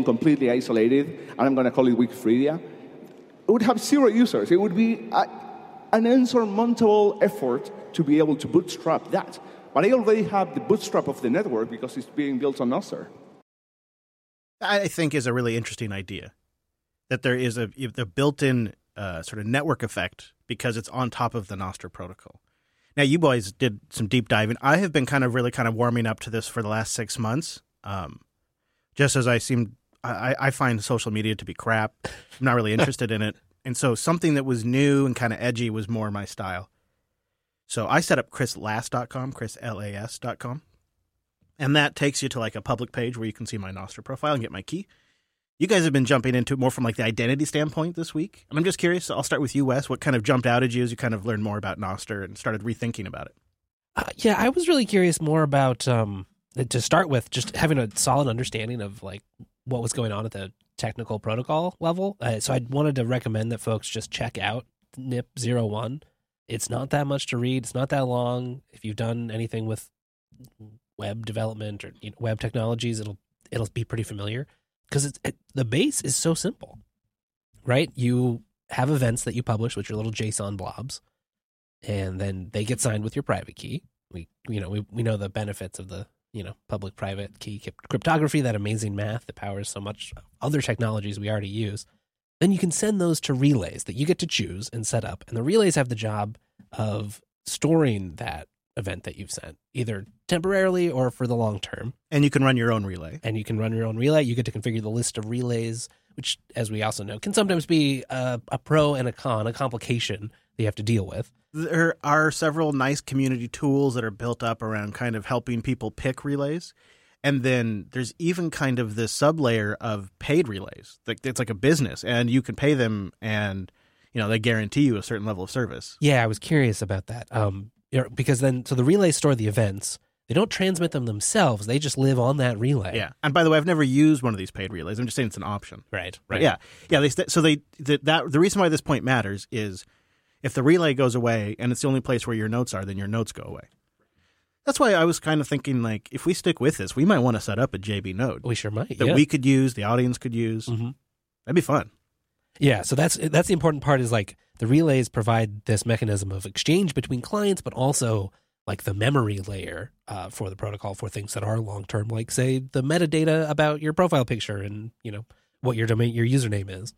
completely isolated, and I'm going to call it Wikipedia, it would have 0 users. It would be an insurmountable effort to be able to bootstrap that. But I already have the bootstrap of the network because it's being built on Nostr. I think is a really interesting idea, that there is a built-in sort of network effect because it's on top of the Nostr protocol. Now, you boys did some deep diving. I have been really warming up to this for the last 6 months. Just as I find social media to be crap. I'm not really interested in it. And so something that was new and kind of edgy was more my style. So I set up chrislas.com, chrislas.com. And that takes you to like a public page where you can see my Nostr profile and get my key. You guys have been jumping into it more from like the identity standpoint this week. And I'm just curious, so I'll start with you, Wes. What kind of jumped out at you as you kind of learned more about Nostr and started rethinking about it? Yeah, I was really curious more about, to start with, just having a solid understanding of like what was going on at the technical protocol level. So I wanted to recommend that folks just check out NIP01. It's not that much to read. It's not that long. If you've done anything with web development or web technologies, it'll be pretty familiar because the base is so simple, right? You have events that you publish with your little JSON blobs, and then they get signed with your private key. We know the benefits of the public-private key cryptography, that amazing math that powers so much other technologies we already use. Then you can send those to relays that you get to choose and set up. And the relays have the job of storing that event that you've sent, either temporarily or for the long term. And you can run your own relay. You get to configure the list of relays, which, as we also know, can sometimes be a pro and a con, a complication that you have to deal with. There are several nice community tools that are built up around kind of helping people pick relays. And then there's even kind of this sub-layer of paid relays. It's like a business, and you can pay them, and they guarantee you a certain level of service. Yeah, I was curious about that. Because so the relays store the events. They don't transmit them themselves. They just live on that relay. Yeah. And by the way, I've never used one of these paid relays. I'm just saying it's an option. Right. Yeah. The reason why this point matters is if the relay goes away and it's the only place where your notes are, then your notes go away. That's why I was kind of thinking, like, if we stick with this, we might want to set up a JB node. We sure might. That we could use, the audience could use. Mm-hmm. That'd be fun. Yeah, so that's the important part is, like, the relays provide this mechanism of exchange between clients, but also, like, the memory layer for the protocol for things that are long-term, like, say, the metadata about your profile picture and, what your username is.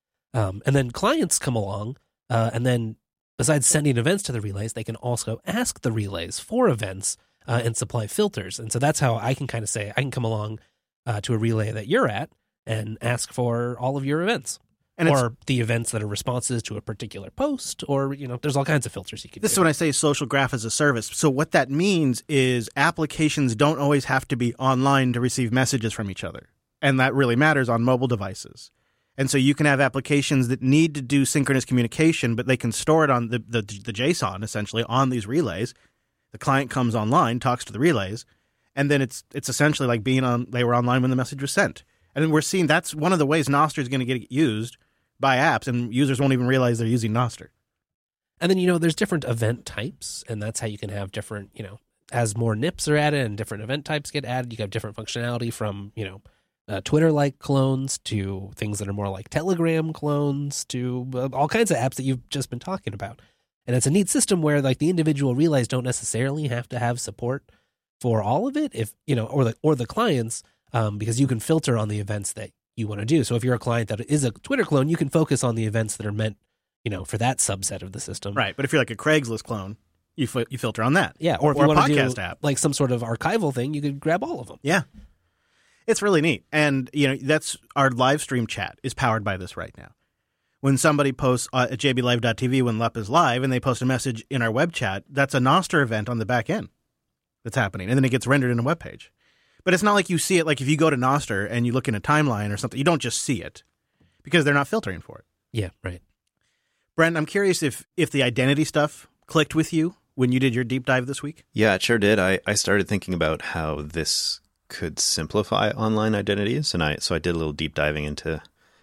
And then clients come along, and then besides sending events to the relays, they can also ask the relays for events and supply filters. And so that's how I can kind of say, I can come along to a relay that you're at and ask for all of your events. Or the events that are responses to a particular post, or, there's all kinds of filters you can do. This is when I say social graph as a service. So what that means is applications don't always have to be online to receive messages from each other. And that really matters on mobile devices. And so you can have applications that need to do synchronous communication, but they can store it on the JSON, essentially, on these relays. The client comes online, talks to the relays, and then it's essentially like they were online when the message was sent. And we're seeing that's one of the ways Nostr is going to get used by apps, and users won't even realize they're using Nostr. And then, there's different event types, and that's how you can have different, as more NIPs are added and different event types get added, you have different functionality from, Twitter-like clones to things that are more like Telegram clones to all kinds of apps that you've just been talking about. And it's a neat system where, like, the individual relays don't necessarily have to have support for all of it, if or the clients, because you can filter on the events that you want to do. So if you're a client that is a Twitter clone, you can focus on the events that are meant, for that subset of the system. Right. But if you're like a Craigslist clone, you filter on that. Yeah. Or if you want to do app, like some sort of archival thing, you could grab all of them. Yeah. It's really neat. And, that's our live stream chat is powered by this right now. When somebody posts at jblive.tv when LUP is live and they post a message in our web chat, that's a Nostr event on the back end that's happening. And then it gets rendered in a web page. But it's not like you see it, like if you go to Nostr and you look in a timeline or something, you don't just see it because they're not filtering for it. Yeah, right. Brent, I'm curious if the identity stuff clicked with you when you did your deep dive this week? Yeah, it sure did. I started thinking about how this could simplify online identities. And so I did a little deep diving into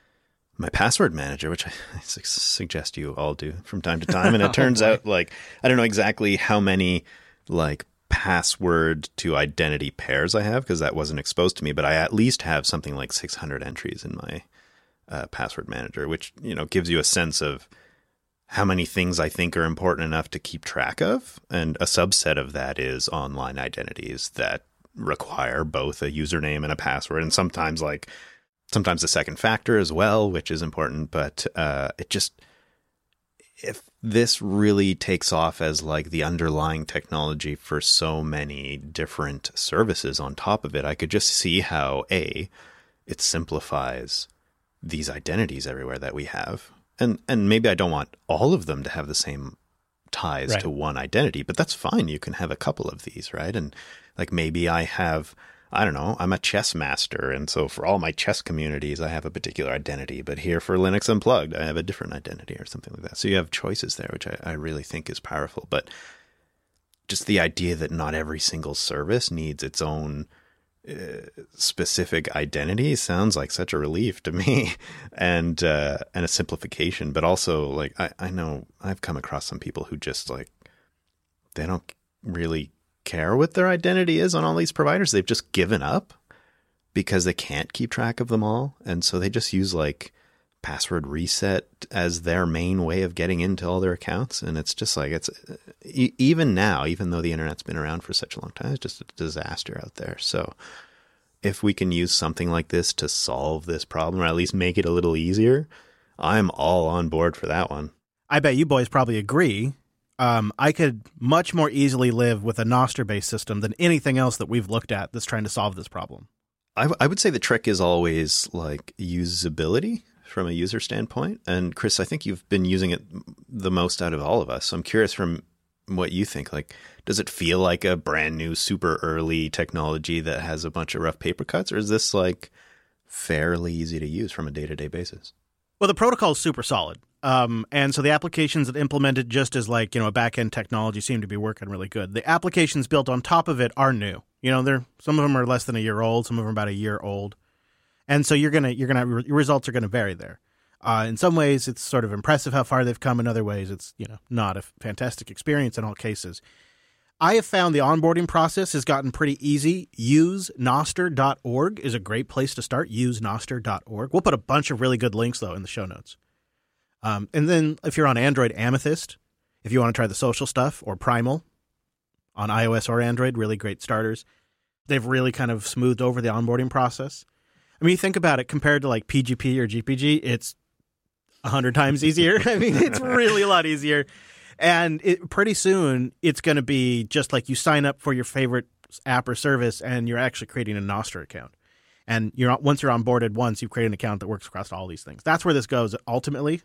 my password manager, which I suggest you all do from time to time. And it turns out, like, I don't know exactly how many, like, password to identity pairs I have, because that wasn't exposed to me, but I at least have something like 600 entries in my password manager, which, gives you a sense of how many things I think are important enough to keep track of. And a subset of that is online identities that require both a username and a password, and sometimes a second factor as well, which is important. But if this really takes off as like the underlying technology for so many different services on top of it, I could just see how it simplifies these identities everywhere that we have. And maybe I don't want all of them to have the same ties to one identity, but that's fine. You can have a couple of these, right? And like maybe I have, I don't know, I'm a chess master, and so for all my chess communities, I have a particular identity, but here for Linux Unplugged, I have a different identity or something like that. So you have choices there, which I really think is powerful. But just the idea that not every single service needs its own specific identity sounds like such a relief to me, and a simplification. But also, like, I know I've come across some people who just like, they don't really care what their identity is on all these providers. They've just given up because they can't keep track of them all, and so they just use like password reset as their main way of getting into all their accounts. And it's just like, it's even now, even though the internet's been around for such a long time, it's just a disaster out there. So if we can use something like this to solve this problem, or at least make it a little easier, I'm all on board for that one. I bet you boys probably agree. I could much more easily live with a Nostr-based system than anything else that we've looked at that's trying to solve this problem. I would say the trick is always like usability from a user standpoint. And Chris, I think you've been using it the most out of all of us. So I'm curious from what you think. Like, does it feel like a brand new, super early technology that has a bunch of rough paper cuts, or is this like fairly easy to use from a day-to-day basis? Well, the protocol is super solid. And so the applications that implement it just as like, a back-end technology seem to be working really good. The applications built on top of it are new. Some of them are less than a year old, some of them are about a year old. And so your results are going to vary there. In some ways, it's sort of impressive how far they've come. In other ways, it's, not a fantastic experience in all cases. I have found the onboarding process has gotten pretty easy. UseNostr.org is a great place to start. UseNostr.org. We'll put a bunch of really good links, though, in the show notes. And then if you're on Android, Amethyst. If you want to try the social stuff, or Primal on iOS or Android, really great starters. They've really kind of smoothed over the onboarding process. I mean, you think about it, compared to like PGP or GPG, it's 100 times easier. I mean, it's really a lot easier. And pretty soon, it's going to be just like you sign up for your favorite app or service, and you're actually creating a Nostr account. And once you're onboarded once, you've created an account that works across all these things. That's where this goes ultimately,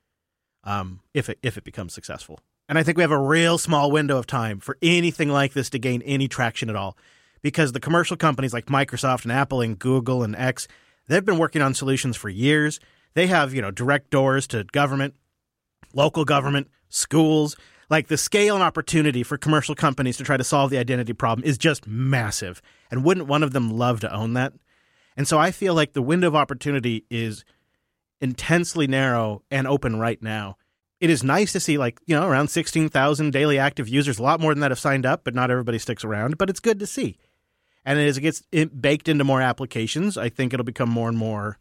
if it becomes successful. And I think we have a real small window of time for anything like this to gain any traction at all, because the commercial companies like Microsoft and Apple and Google and X, they've been working on solutions for years. They have, direct doors to government, local government, schools. Like, the scale and opportunity for commercial companies to try to solve the identity problem is just massive. And wouldn't one of them love to own that? And so I feel like the window of opportunity is intensely narrow and open right now. It is nice to see, around 16,000 daily active users. A lot more than that have signed up, but not everybody sticks around. But it's good to see. And as it gets baked into more applications, I think it'll become more and more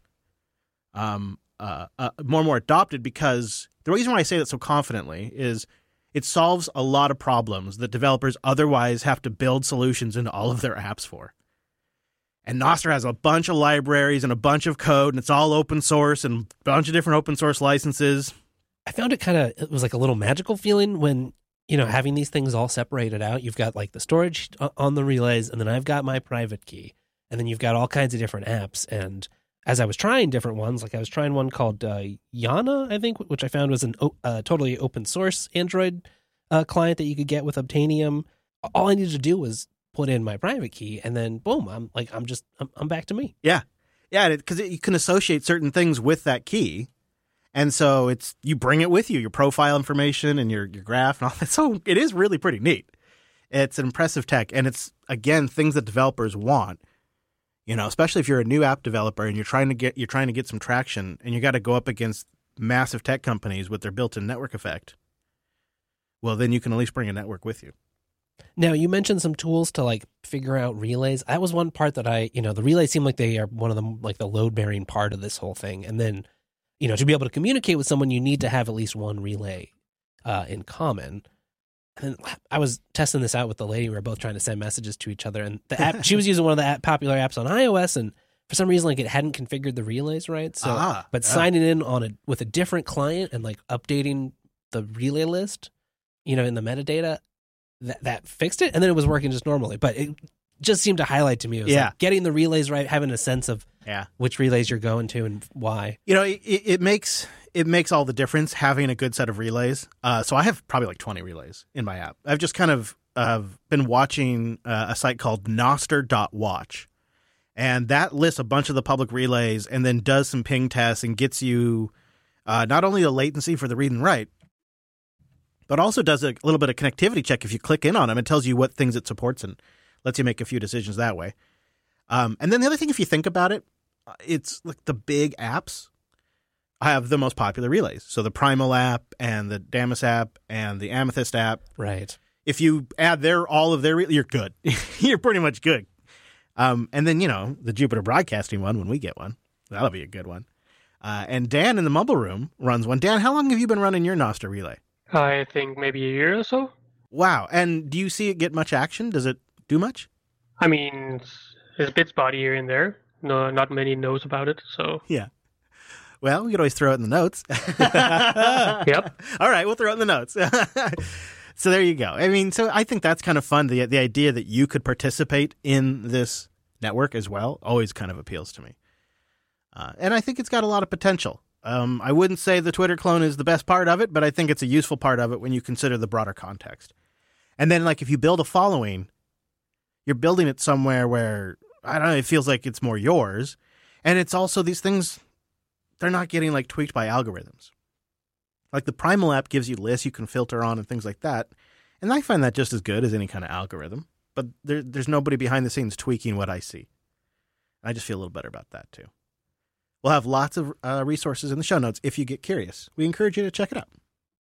adopted, because the reason why I say that so confidently is it solves a lot of problems that developers otherwise have to build solutions into all of their apps for. And Nostr has a bunch of libraries and a bunch of code, and it's all open source and a bunch of different open source licenses. I found it was like a little magical feeling when, having these things all separated out. You've got like the storage on the relays, and then I've got my private key, and then you've got all kinds of different apps. And as I was trying different ones, like I was trying one called Yana, I think, which I found was an totally open source Android client that you could get with Obtainium. All I needed to do was put in my private key, and then boom, I'm back to me. Yeah, because you can associate certain things with that key. And so you bring it with you, your profile information and your graph and all that. So it is really pretty neat. It's an impressive tech. And it's, again, things that developers want, especially if you're a new app developer and you're trying to get some traction, and you got to go up against massive tech companies with their built-in network effect. Well, then you can at least bring a network with you. Now, you mentioned some tools to like figure out relays. That was one part that the relays seem like they are one of them, like the load bearing part of this whole thing. And then, to be able to communicate with someone, you need to have at least one relay in common. And I was testing this out with the lady. We were both trying to send messages to each other, and the app, she was using one of the popular apps on iOS, and for some reason, like it hadn't configured the relays right. So, signing in with a different client and like updating the relay list, in the metadata, that fixed it, and then it was working just normally. But it just seemed to highlight to me, it was like getting the relays right, having a sense of which relays you're going to and why. It makes all the difference having a good set of relays. So I have probably like 20 relays in my app. I've just kind of been watching a site called Noster.watch. And that lists a bunch of the public relays and then does some ping tests and gets you not only the latency for the read and write, but also does a little bit of connectivity check. If you click in on them, it tells you what things it supports and lets you make a few decisions that way. And then the other thing, if you think about it, it's like the big apps have the most popular relays. So the Primal app and the Damus app and the Amethyst app. Right. If you add all of their, you're good. You're pretty much good. And then, the Jupiter Broadcasting one, when we get one, that'll be a good one. And Dan in the Mumble Room runs one. Dan, how long have you been running your Noster relay? I think maybe a year or so. Wow. And do you see it get much action? Does it do much? I mean, it's a bit spotty here and there. No, not many knows about it, so... Yeah. Well, we could always throw it in the notes. Yep. All right, we'll throw it in the notes. So there you go. I mean, so I think that's kind of fun. The idea that you could participate in this network as well always kind of appeals to me. And I think it's got a lot of potential. I wouldn't say the Twitter clone is the best part of it, but I think it's a useful part of it when you consider the broader context. And then, like, if you build a following, you're building it somewhere where, I don't know, it feels like it's more yours. And it's also these things, they're not getting, like, tweaked by algorithms. Like the Primal app gives you lists you can filter on and things like that. And I find that just as good as any kind of algorithm. But there's nobody behind the scenes tweaking what I see. I just feel a little better about that, too. We'll have lots of resources in the show notes if you get curious. We encourage you to check it out.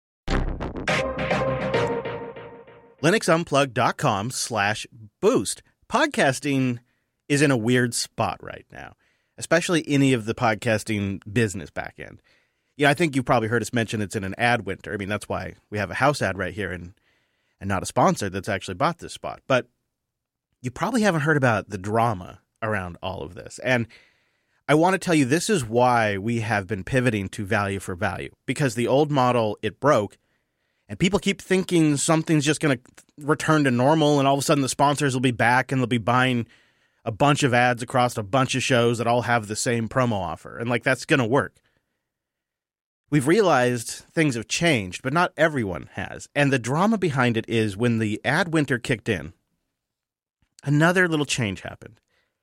LinuxUnplugged.com/boost. Podcasting is in a weird spot right now, especially any of the podcasting business backend. Yeah, I think you've probably heard us mention it's in an ad winter. I mean, that's why we have a house ad right here and not a sponsor that's actually bought this spot. But you probably haven't heard about the drama around all of this. And I want to tell you, this is why we have been pivoting to value for value. Because the old model, it broke. And people keep thinking something's just going to return to normal. And all of a sudden the sponsors will be back and they'll be buying a bunch of ads across a bunch of shows that all have the same promo offer. And like, that's going to work. We've realized things have changed, but not everyone has. And the drama behind it is when the ad winter kicked in, another little change happened.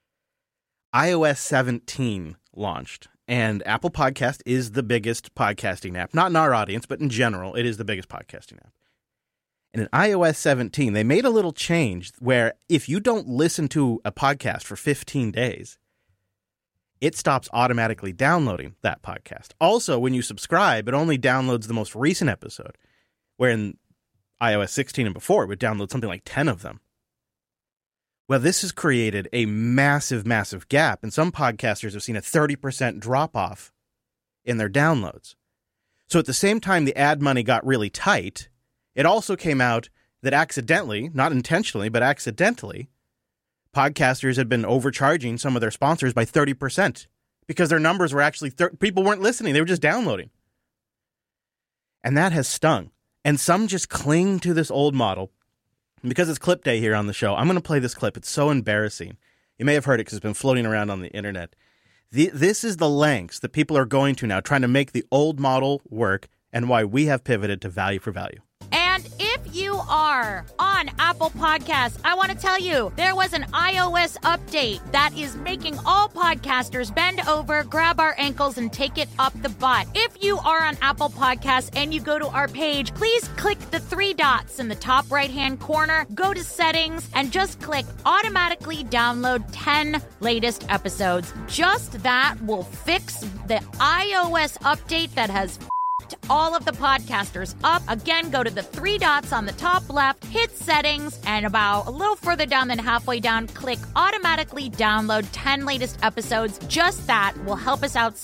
iOS 17 launched, and Apple Podcast is the biggest podcasting app. Not in our audience, but in general, it is the biggest podcasting app. And in iOS 17, they made a little change where if you don't listen to a podcast for 15 days, it stops automatically downloading that podcast. Also, when you subscribe, it only downloads the most recent episode, where in iOS 16 and before, it would download something like 10 of them. Well, this has created a massive, massive gap, and some podcasters have seen a 30% drop-off in their downloads. So at the same time the ad money got really tight, it also came out that accidentally, not intentionally, but accidentally, podcasters had been overcharging some of their sponsors by 30% because their numbers were actually, people weren't listening, they were just downloading. And that has stung. And some just cling to this old model. And because it's clip day here on the show, I'm going to play this clip. It's so embarrassing. You may have heard it because it's been floating around on the internet. This is the lengths that people are going to now trying to make the old model work and why we have pivoted to value for value. And if you are on Apple Podcasts, I want to tell you, there was an iOS update that is making all podcasters bend over, grab our ankles, and take it up the butt. If you are on Apple Podcasts and you go to our page, please click the 3 dots in the top right-hand corner, go to settings, and just click automatically download 10 latest episodes. Just that will fix the iOS update that has lift all of the podcasters up. Again, go to the 3 dots on the top left, hit settings, and about a little further down than halfway down, click automatically download 10 latest episodes. Just that will help us out